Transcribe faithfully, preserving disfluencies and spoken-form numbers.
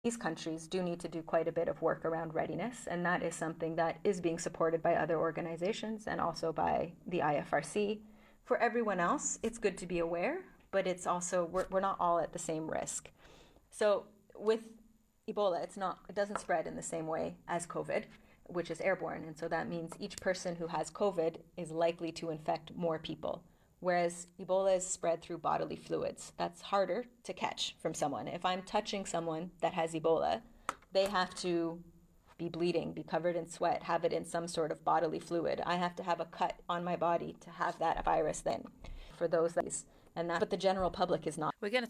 These countries do need to do quite a bit of work around readiness, and that is something that is being supported by other organizations and also by the I F R C. For everyone else, it's good to be aware, but it's also, we're, we're not all at the same risk. So with Ebola, it's not, it doesn't spread in the same way as COVID, which is airborne. And so that means each person who has COVID is likely to infect more people. Whereas Ebola is spread through bodily fluids. That's harder to catch from someone. If I'm touching someone that has Ebola, they have to be bleeding, be covered in sweat, have it in some sort of bodily fluid. I have to have a cut on my body to have that virus then for those that, and that, but the general public is not. We're going to